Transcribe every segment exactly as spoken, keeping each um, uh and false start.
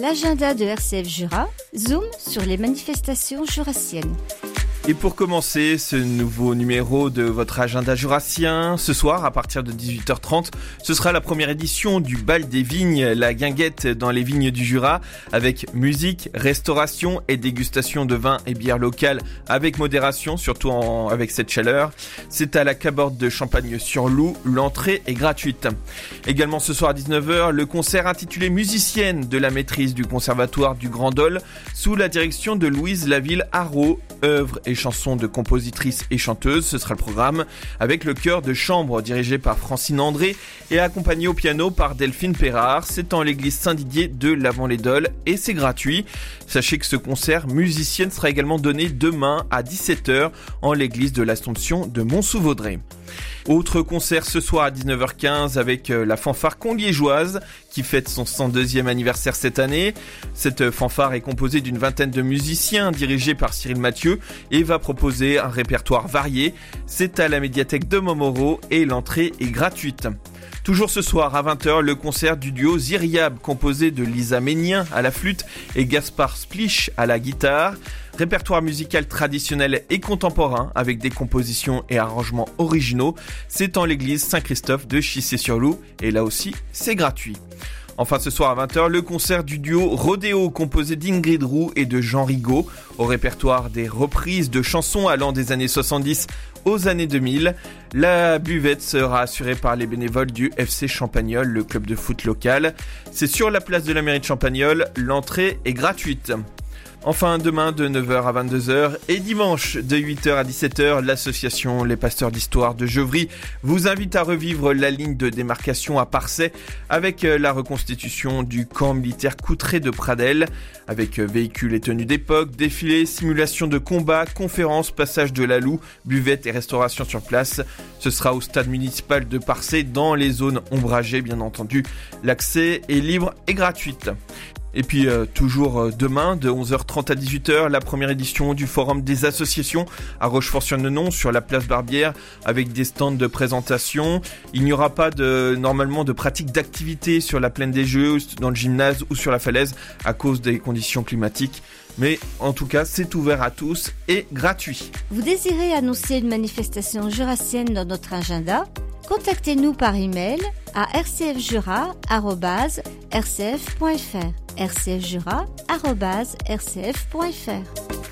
L'agenda de R C F Jura zoom sur les manifestations jurassiennes. Et pour commencer ce nouveau numéro de votre agenda jurassien, ce soir à partir de dix-huit heures trente, ce sera la première édition du Bal des Vignes, la guinguette dans les vignes du Jura, avec musique, restauration et dégustation de vins et bières locales avec modération, surtout en, avec cette chaleur. C'est à la Caborde de Champagne-sur-Loup, l'entrée est gratuite. Également ce soir à dix-neuf heures, le concert intitulé Musicienne de la maîtrise du Conservatoire du Grand Dol, sous la direction de Louise Laville-Haraud, œuvre et chansons de compositrices et chanteuses. Ce sera le programme avec le chœur de chambre dirigé par Francine André et accompagné au piano par Delphine Perrard. C'est en l'église Saint-Didier de Lavant-les-Dolles et c'est gratuit. Sachez que ce concert Musicienne sera également donné demain à dix-sept heures en l'église de l'Assomption de Mont-sous-Vaudrey. Autre concert ce soir à dix-neuf heures quinze avec la fanfare conliégeoise qui fête son cent deuxième anniversaire cette année. Cette fanfare est composée d'une vingtaine de musiciens dirigés par Cyril Mathieu et va proposer un répertoire varié. C'est à la médiathèque de Montmoreau et l'entrée est gratuite. Toujours ce soir à vingt heures, le concert du duo Zyriab composé de Lisa Ménien à la flûte et Gaspard Splich à la guitare. Répertoire musical traditionnel et contemporain avec des compositions et arrangements originaux. C'est en l'église Saint-Christophe de Chissé-sur-Loup et là aussi c'est gratuit. Enfin ce soir à vingt heures, le concert du duo Rodéo composé d'Ingrid Roux et de Jean Rigaud au répertoire des reprises de chansons allant des années soixante-dix aux années deux mille. La buvette sera assurée par les bénévoles du F C Champagnole, le club de foot local. C'est sur la place de la mairie de Champagnole, l'entrée est gratuite. Enfin, demain de neuf heures à vingt-deux heures et dimanche de huit heures à dix-sept heures, l'association Les Pasteurs d'Histoire de Geuvry vous invite à revivre la ligne de démarcation à Parçay avec la reconstitution du camp militaire Coutray de Pradelles, avec véhicules et tenues d'époque, défilés, simulations de combat, conférences, passage de la Loue, buvette et restauration sur place. Ce sera au stade municipal de Parçay dans les zones ombragées, bien entendu. L'accès est libre et gratuit. Et puis euh, toujours euh, demain de onze heures trente à dix-huit heures, la première édition du Forum des associations à Rochefort-sur-Nenon sur la place Barbière avec des stands de présentation. Il n'y aura pas de normalement de pratique d'activité sur la plaine des Jeux, dans le gymnase ou sur la falaise à cause des conditions climatiques. Mais en tout cas, c'est ouvert à tous et gratuit. Vous désirez annoncer une manifestation jurassienne dans notre agenda ? Contactez-nous par email à r c f jura arobase r c f point f r r c f jura arobase r c f point f r.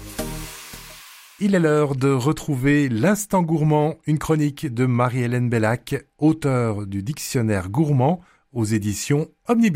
Il est l'heure de retrouver l'Instant Gourmand, une chronique de Marie-Hélène Bellac, auteure du Dictionnaire gourmand aux éditions Omnibus.